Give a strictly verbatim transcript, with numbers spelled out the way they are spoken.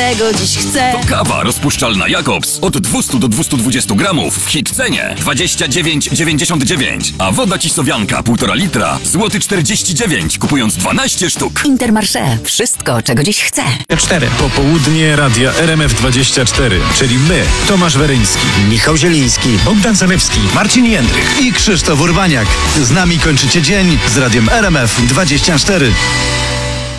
czego dziś chcę. To kawa rozpuszczalna Jakobs od dwieście do dwustu dwudziestu gramów w hit cenie dwadzieścia dziewięć dziewięćdziesiąt dziewięć, a woda Kisowianka półtora litra złoty czterdzieści dziewięć, kupując dwanaście sztuk. Intermarché. Wszystko, czego dziś chcę. cztery. Popołudnie Radia R M F dwadzieścia cztery, czyli my, Tomasz Weryński, Michał Zieliński, Bogdan Zalewski, Marcin Jędrych i Krzysztof Urbaniak. Z nami kończycie dzień z Radiem R M F dwadzieścia cztery.